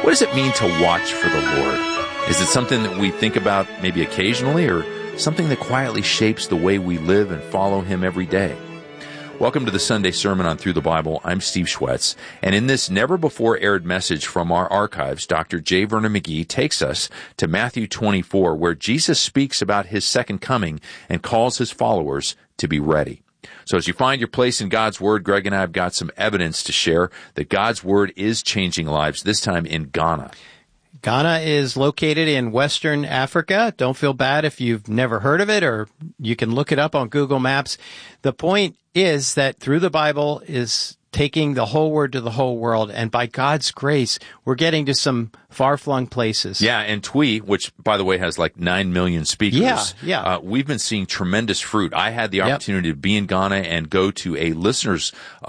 What does it mean to watch for the Lord? Is it something that we think about maybe occasionally, or something that quietly shapes the way we live and follow Him every day? Welcome to the Sunday Sermon on Through the Bible. I'm Steve Schwetz, and in this never-before-aired message from our archives, Dr. J. Vernon McGee takes us to Matthew 24, where Jesus speaks about His second coming and calls His followers to be ready. So as you find your place in God's Word, Greg and I have got some evidence to share that God's Word is changing lives, this time in Ghana. Ghana is located in Western Africa. Don't feel bad if you've never heard of it, or you can look it up on Google Maps. The point is that Through the Bible is taking the whole Word to the whole world, and by God's grace, we're getting to some far-flung places. Yeah, and Twi, which, by the way, has like 9 million speakers. Yeah. We've been seeing tremendous fruit. I had the opportunity to be in Ghana and go to a listeners'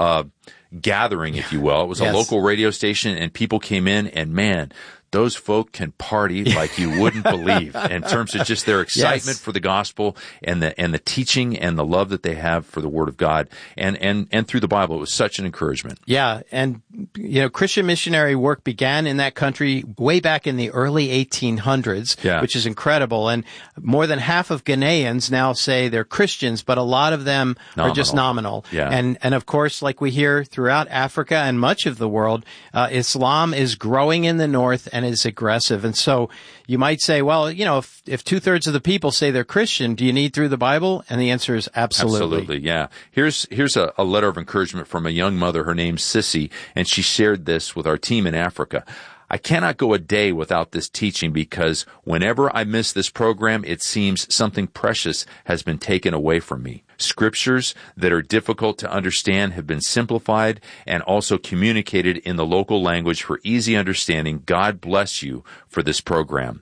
gathering, if you will. It was a local radio station, and people came in, and man, those folk can party like you wouldn't believe in terms of just their excitement for the gospel and the teaching and the love that they have for the Word of God and through the Bible. It was such an encouragement. Yeah, and Christian missionary work began in that country way back in the early 1800s, which is incredible. And more than half of Ghanaians now say they're Christians, but a lot of them are just nominal. Yeah. And of course, like we hear throughout Africa and much of the world, Islam is growing in the north and is aggressive. And so you might say, well, if 2/3 of the people say they're Christian, do you need Through the Bible? And the answer is absolutely. Absolutely, yeah. Here's a letter of encouragement from a young mother. Her name's Sissy, and she shared this with our team in Africa. I cannot go a day without this teaching because whenever I miss this program, it seems something precious has been taken away from me. Scriptures that are difficult to understand have been simplified and also communicated in the local language for easy understanding. God bless you for this program.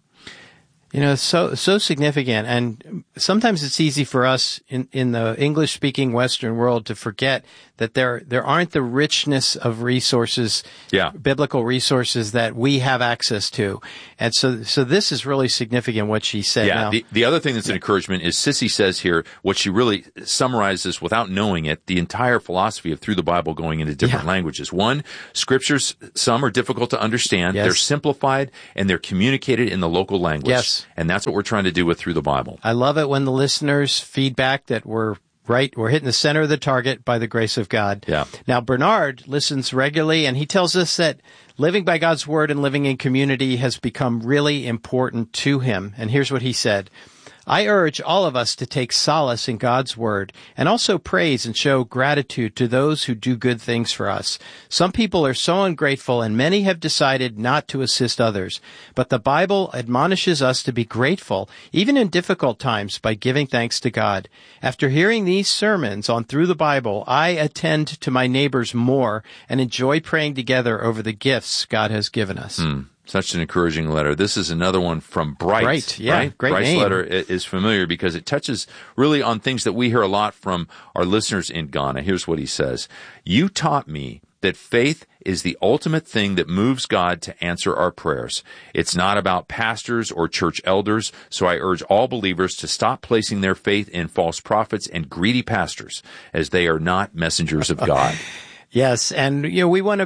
So significant. And sometimes it's easy for us in the English-speaking Western world to forget that there aren't the richness of resources, biblical resources that we have access to. And so this is really significant, what she said. Yeah, now, the other thing that's an encouragement is Sissy says here, what she really summarizes without knowing it, the entire philosophy of Through the Bible going into different languages. One, scriptures, some are difficult to understand. Yes. They're simplified and they're communicated in the local language. Yes. And that's what we're trying to do with Through the Bible. I love it when the listeners feedback that we're hitting the center of the target by the grace of God. Yeah. Now, Bernard listens regularly, and he tells us that living by God's Word and living in community has become really important to him. And here's what he said. I urge all of us to take solace in God's Word and also praise and show gratitude to those who do good things for us. Some people are so ungrateful and many have decided not to assist others. But the Bible admonishes us to be grateful, even in difficult times, by giving thanks to God. After hearing these sermons on Through the Bible, I attend to my neighbors more and enjoy praying together over the gifts God has given us. Such an encouraging letter. This is another one from Bright. Bright, yeah, right? Great Bright's name. letter is familiar because it touches really on things that we hear a lot from our listeners in Ghana. Here's what he says. You taught me that faith is the ultimate thing that moves God to answer our prayers. It's not about pastors or church elders, so I urge all believers to stop placing their faith in false prophets and greedy pastors, as they are not messengers of God. Yes, and we want to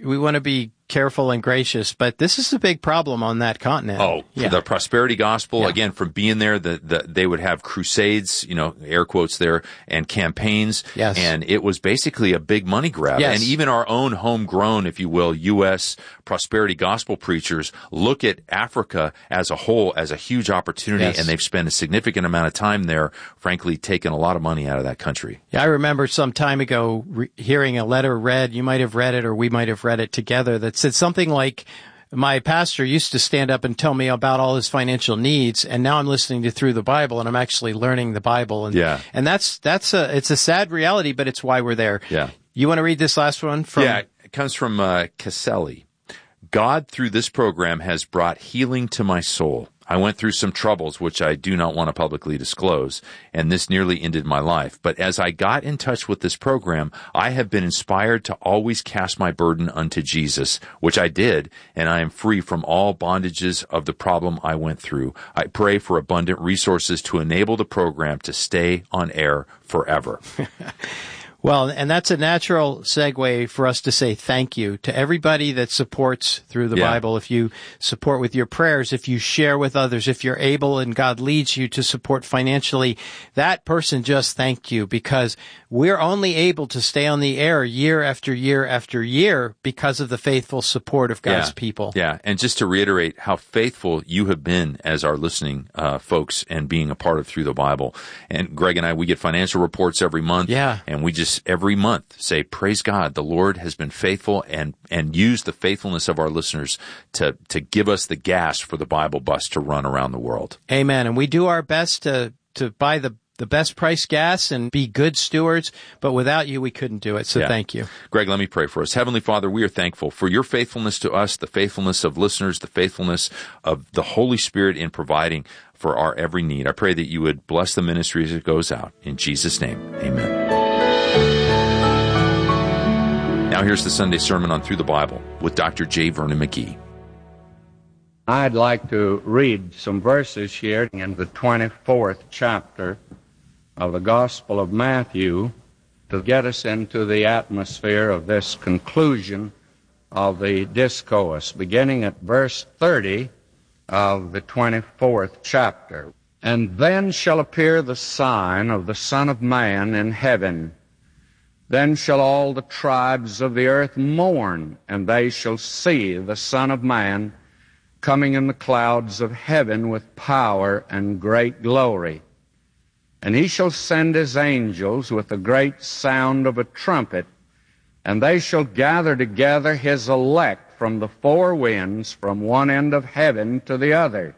be careful and gracious, but this is a big problem on that continent. The prosperity gospel, again, from being there, they would have crusades, air quotes there, and campaigns. Yes. And it was basically a big money grab. Yes. And even our own homegrown, if you will, U.S. prosperity gospel preachers look at Africa as a whole as a huge opportunity, and they've spent a significant amount of time there, frankly, taking a lot of money out of that country. Yeah, I remember some time ago hearing a letter read, you might have read it or we might have read it together, that said something like, my pastor used to stand up and tell me about all his financial needs, and now I'm listening to Through the Bible, and I'm actually learning the Bible. And it's a sad reality, but it's why we're there. Yeah. You want to read this last one? It comes from Caselli. God, through this program, has brought healing to my soul. I went through some troubles, which I do not want to publicly disclose, and this nearly ended my life. But as I got in touch with this program, I have been inspired to always cast my burden unto Jesus, which I did, and I am free from all bondages of the problem I went through. I pray for abundant resources to enable the program to stay on air forever. Well, and that's a natural segue for us to say thank you to everybody that supports through the Bible. If you support with your prayers, if you share with others, if you're able and God leads you to support financially, that person just thanked you, because we're only able to stay on the air year after year after year because of the faithful support of God's people. Yeah, and just to reiterate how faithful you have been as our listening folks and being a part of Through the Bible. And Greg and I, we get financial reports every month. Yeah. And we just every month say, praise God, the Lord has been faithful, and use the faithfulness of our listeners to give us the gas for the Bible bus to run around the world. Amen. And we do our best to buy the best price gas and be good stewards, but without you, we couldn't do it. So thank you. Greg, let me pray for us. Heavenly Father, we are thankful for your faithfulness to us, the faithfulness of listeners, the faithfulness of the Holy Spirit in providing for our every need. I pray that you would bless the ministry as it goes out. In Jesus' name, amen. Now here's the Sunday sermon on Through the Bible with Dr. J. Vernon McGee. I'd like to read some verses here in the 24th chapter of the Gospel of Matthew to get us into the atmosphere of this conclusion of the discourse, beginning at verse 30 of the 24th chapter. And then shall appear the sign of the Son of Man in heaven. Then shall all the tribes of the earth mourn, and they shall see the Son of Man coming in the clouds of heaven with power and great glory. And he shall send his angels with a great sound of a trumpet, and they shall gather together his elect from the four winds, from one end of heaven to the other.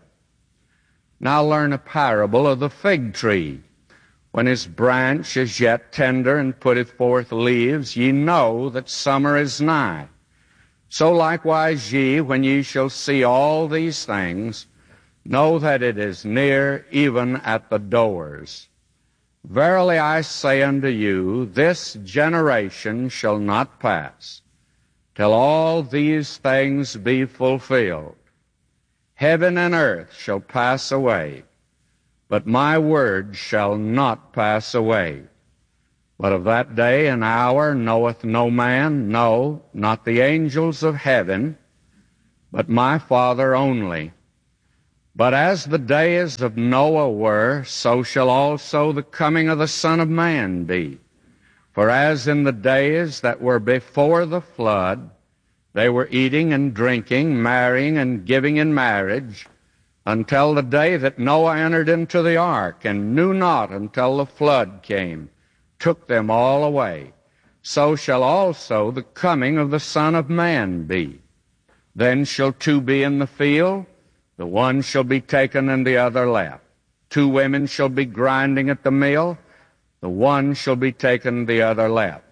Now learn a parable of the fig tree. When his branch is yet tender and putteth forth leaves, ye know that summer is nigh. So likewise ye, when ye shall see all these things, know that it is near, even at the doors. Verily I say unto you, this generation shall not pass, till all these things be fulfilled. Heaven and earth shall pass away, but my word shall not pass away. But of that day and hour knoweth no man, no, not the angels of heaven, but my Father only. But as the days of Noah were, so shall also the coming of the Son of Man be. For as in the days that were before the flood, they were eating and drinking, marrying and giving in marriage, until the day that Noah entered into the ark, and knew not until the flood came, took them all away. So shall also the coming of the Son of Man be. Then shall two be in the field, the one shall be taken and the other left. Two women shall be grinding at the mill, the one shall be taken, the other left.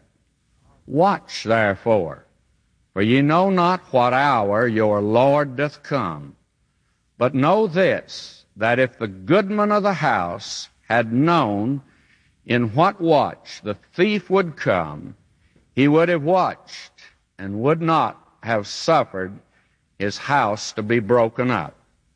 Watch therefore, for ye know not what hour your Lord doth come. But know this, that if the goodman of the house had known in what watch the thief would come, he would have watched and would not have suffered his house to be broken up.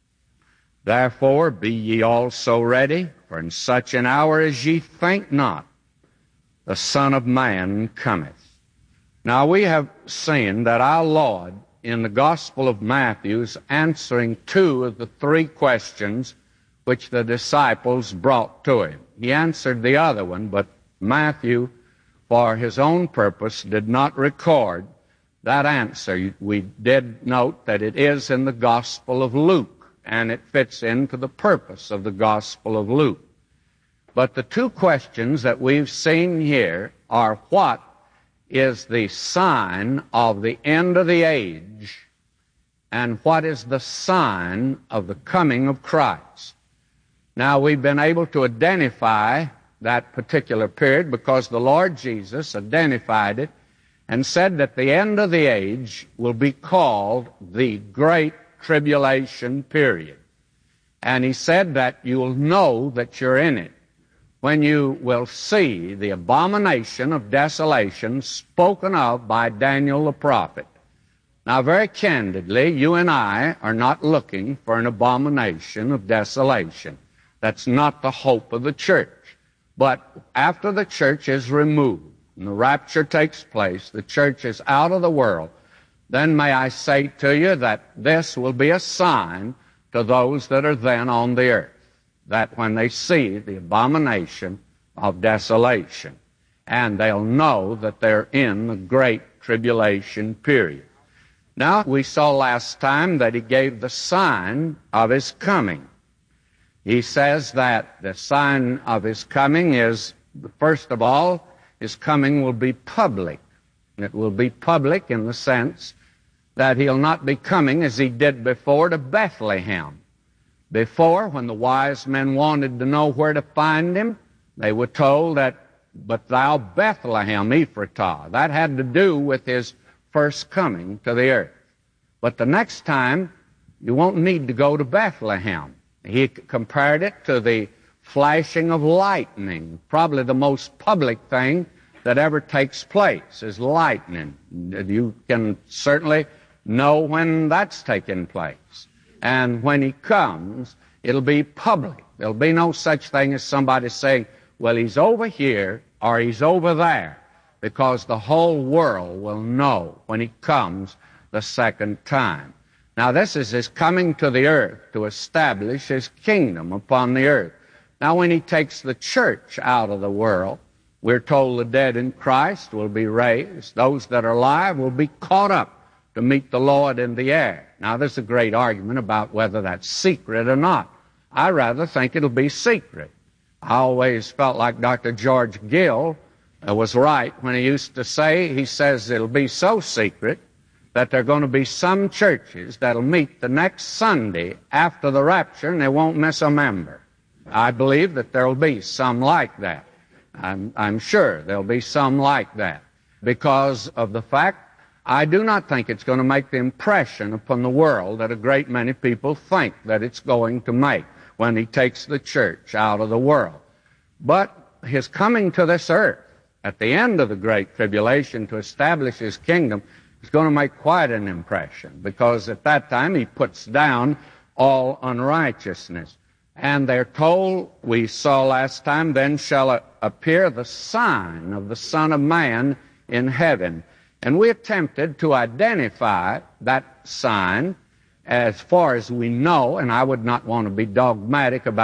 Therefore be ye also ready, for in such an hour as ye think not, the Son of Man cometh. Now we have seen that our Lord, in the Gospel of Matthew, is answering two of the three questions which the disciples brought to him. He answered the other one, but Matthew, for his own purpose, did not record that answer. We did note that it is in the Gospel of Luke, and it fits into the purpose of the Gospel of Luke. But the two questions that we've seen here are, what is the sign of the end of the age, and what is the sign of the coming of Christ? Now, we've been able to identify that particular period because the Lord Jesus identified it and said that the end of the age will be called the Great Tribulation period. And he said that you'll know that you're in it when you will see the abomination of desolation spoken of by Daniel the prophet. Now, very candidly, you and I are not looking for an abomination of desolation. That's not the hope of the church. But after the church is removed, and the rapture takes place, the church is out of the world, then may I say to you that this will be a sign to those that are then on the earth, that when they see the abomination of desolation, and they'll know that they're in the great tribulation period. Now, we saw last time that he gave the sign of his coming. He says that the sign of his coming is, first of all, his coming will be public. It will be public in the sense that he'll not be coming as he did before to Bethlehem. Before, when the wise men wanted to know where to find him, they were told that, "But thou Bethlehem Ephratah." That had to do with his first coming to the earth. But the next time, you won't need to go to Bethlehem. He compared it to the flashing of lightning. Probably the most public thing that ever takes place is lightning. You can certainly know when that's taking place. And when he comes, it'll be public. There'll be no such thing as somebody saying, "Well, he's over here or he's over there," because the whole world will know when he comes the second time. Now, this is his coming to the earth to establish his kingdom upon the earth. Now, when he takes the church out of the world, we're told the dead in Christ will be raised. Those that are alive will be caught up to meet the Lord in the air. Now, there's a great argument about whether that's secret or not. I rather think it'll be secret. I always felt like Dr. George Gill was right when he used to say, he says it'll be so secret that there are going to be some churches that'll meet the next Sunday after the rapture and they won't miss a member. I believe that there'll be some like that. I'm sure there'll be some like that because of the fact I do not think it's going to make the impression upon the world that a great many people think that it's going to make when he takes the church out of the world. But his coming to this earth at the end of the Great Tribulation to establish his kingdom is going to make quite an impression, because at that time he puts down all unrighteousness. And they're told, we saw last time, then shall appear the sign of the Son of Man in heaven. And we attempted to identify that sign as far as we know, and I would not want to be dogmatic about